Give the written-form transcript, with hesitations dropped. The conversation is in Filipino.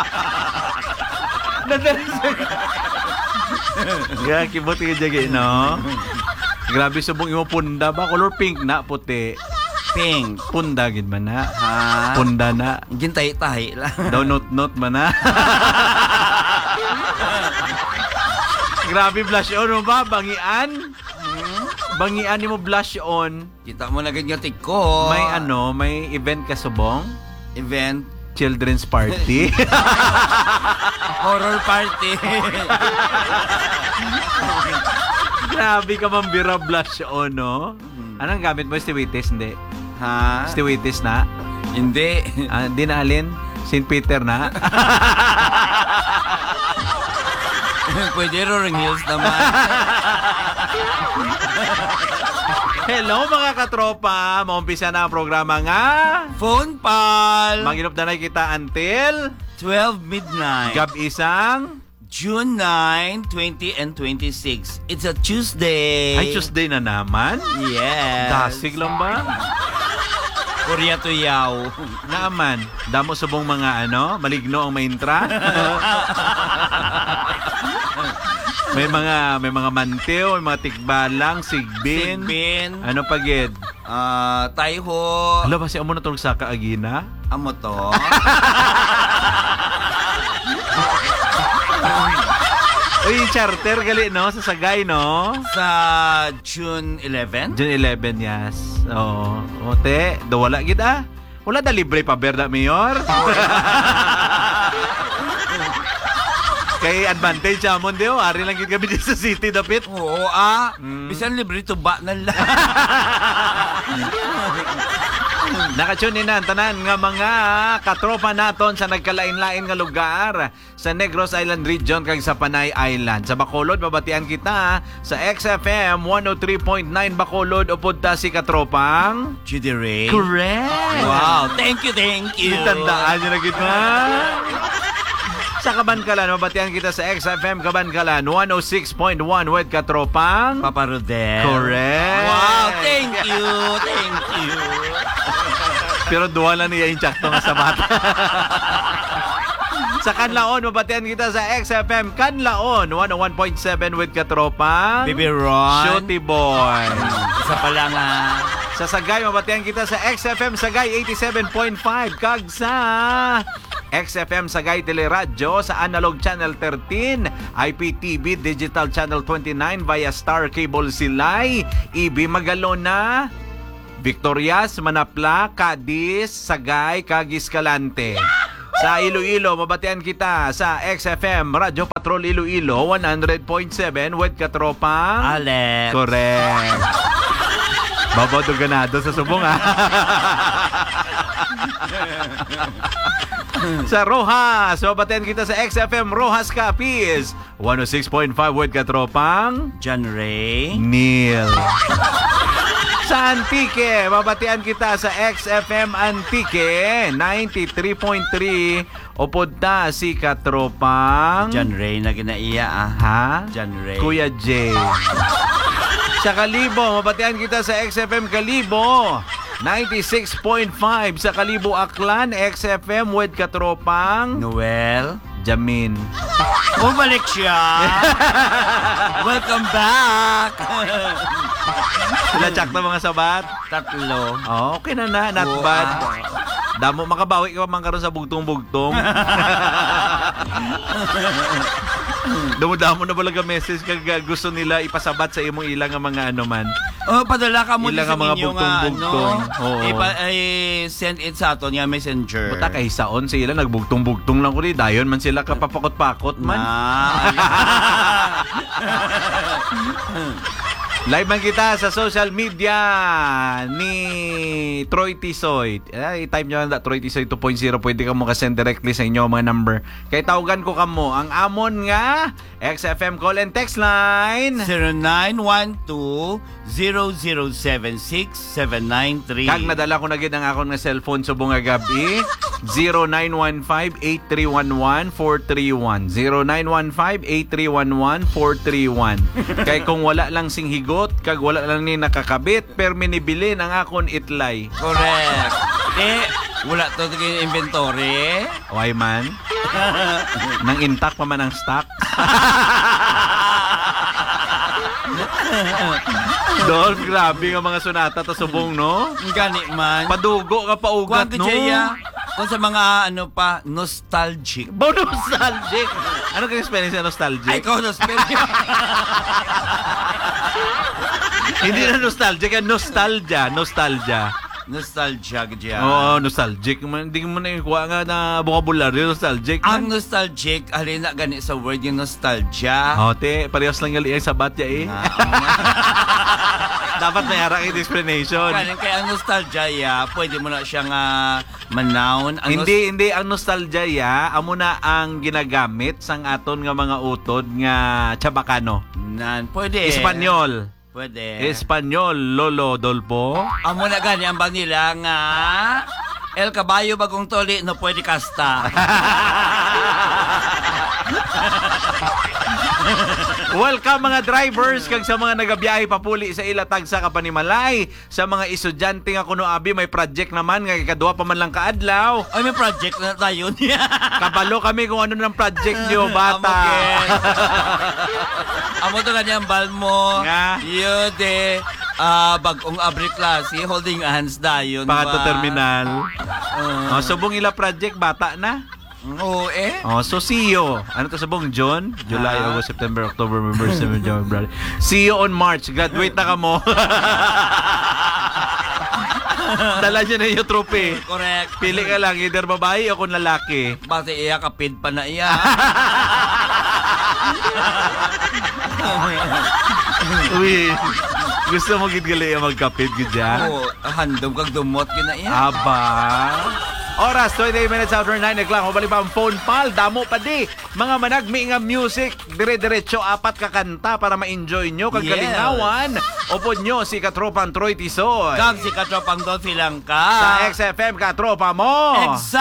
Kaya kibot ka jagi, no? Grabe subong imo punda ba? Color pink na, puti. Pink. Punda gid man na. Ha? Punda na. Gintay-tahi lang. Daw not man na. Grabe blush on mo ba? Bangian? Bangian ni mo blush on. Kita mo na ganyan ko. May event ka subong? Event. Children's party. Horror party. Grabe ka mambira blush on, no? Anong gamit mo? Stewitis? Hindi. Ha? Stewitis na? Hindi. Hindi na alin? St. Peter na? Pwede Roaring Hills naman. Hello mga katropa! Maumpisa na ang programa nga. Phone Pal. Manginop na kita until 12 midnight. Gab isang June 9, 20 and 26. It's a Tuesday. Ay, Tuesday na naman? Yes. Dasig lang ba? Korea to yaw. Naaman. Damo subong mga maligno ang maintra. may mga mantew, may mga tikbalang, sigbin. Ano pagid? Taiho. Hala ba si amo na tulog sa kaagina? Amo to. Uy, charter gali, no? Sa Sagay, no? Sa June 11? June 11, yes. Oo. Ote, wala gid ah. Wala da libre pa berda mayor. Kay advantage amon dio, ari lang gid kami dito sa city dapit. Oo bisan libre to ba na lang. Nakatune na ang tanan nga mga katropa naton sa nagkalain-lain nga lugar sa Negros Island Region kag sa Panay Island. Sa Bacolod, mabatian kita sa XFM 103.9 Bacolod upod ta si katropang Judy. Correct! Wow, thank you. Tandaan nyo na kita. Sa Kabankalan, mabatian kita sa XFM Kabankalan 106.1 with katropang Papa Rodel. Correct! Wow, thank you. Pero duwa lang niya yung tsakto nga sa mata. Sa Kanlaon, mabatian kita sa XFM Kanlaon 101.7 with katropang Baby Ron. Shooty Boy. Isa pa lang Sa Sagay, mabatian kita sa XFM Sagay 87.5 kag sa XFM Sagay Teleradyo sa Analog Channel 13, IPTV Digital Channel 29 via Star Cable Silay, EB Magalona, Victorias, Manapla, Cadiz, Sagay, kag Escalante. Sa Iloilo, mabatian kita sa XFM Radio Patrol Iloilo 100.7 with katropang Alex. Correct. Babaw ganado sa subong Sa Rojas, mabatian kita sa XFM Rojas Capiz 106.5 with katropang John Ray. Neil. Sa Antique, mabatian kita sa XFM Antique 93.3 upod ta si katropang John Ray na ginaiya Ha? John Ray. Kuya J. Sa Kalibo, mabatian kita sa XFM Kalibo 96.5 sa Kalibo Aklan, XFM with katropang Noel. Jamin. Bumalik siya. Welcome back. Sila tsak na mga sabat. 3. Oh, okay na, not bad. Damo makabawi ka man karon sa bugtong-bugtong. Damo-damo na balaga message kag gusto nila ipasabat sa imong ilang nga mga man. Padala ka mo Ilang sa mga inyo bugtong-bugtong. Oo. Send it sa aton nga messenger. Buta kay saon sila nagbugtong-bugtong lang ko di dayon man sila kapapakot-pakot man. Live man kita sa social media ni Troy Tisoy. I-type nyo lang Troy Tisoy 2.0. Pwede ka mo ka-send directly sa inyo mga number. Kaya tawagan ko kamo ang amon nga XFM call and text line 0912-0076-793. Kag nadala ko na gid ang akon nga cellphone subong nga gabi 0915-8311-431 0915-8311-431. Kay kung wala lang sing higot kag wala lang ni nakakabit permi ni bilin ang akon itlay. Correct. Wala to yung inventory. Why man? Nang intact pa man ang stock. Dolph, grabe nga mga sunata ta subong, no? Gani man. Padugo ka pa ugat, Kuwan no? ko siya. Kung sa mga ano pa, nostalgic. Bo, nostalgic. Ano kang spelling sa nostalgic? Ay, ikaw nostalgic. Hindi na nostalgic, nostalgia. Nostalgia. Nostalgia siya. Oo, nostalgic. Hindi mo na yung kuha nga na vocabulary, nostalgic. Ang nostalgic, halina gani sa word yung nostalgia. Oh, te, parehas lang yung sa batya eh. Dapat may harang yung explanation. Kaya ang nostalgia, pwede mo na siyang manoun. Hindi ang nostalgia amo na ang ginagamit sang aton nga mga utod nga Chabacano. Pwede. Espanyol. Pwede. Espanyol, Lolo Dolpo. Amo na gani ang bang nila nga El Caballo bagong toli no pwede kasta. Welcome mga drivers kag sa mga nagabiyahe papuli sa ilatag sa Kapanimalay. Sa mga estudyante nga kuno abi may project naman nga ikaduha pa man lang kaadlaw. Ay may project na tayo niya. Kabalo kami kung ano ng project nyo, bata. Amo to gani ang bal mo. Nga. Yode bagong abri klase holding hands dayon Pangato terminal. Subong ila project bata na. Oo So see you. Ano to sabong June, July, August, September, October, November, December, January, February. See you on March. Graduate na ka mo. Dala niya na yung trophy. Correct. Pili ka lang, either babae o kung lalaki. Basta iya kapid pa na iya. Uy, gusto mo gidgali yung magkapit gudya? Oo, handom kag dumot kina iya. Aba. Oras, 28 minutes after 9 o'clock. Mabalik pa ang phone pal. Damo pa di. Mga managmi nga music. Dire-diretso, apat ka kanta para ma-enjoy nyo. Yes. Kagalingawan. Upod nyo si Katropang Troy Tisoy. Kag si Katropang Dolphy lang ka. Sa XFM Katropa mo. Exactly.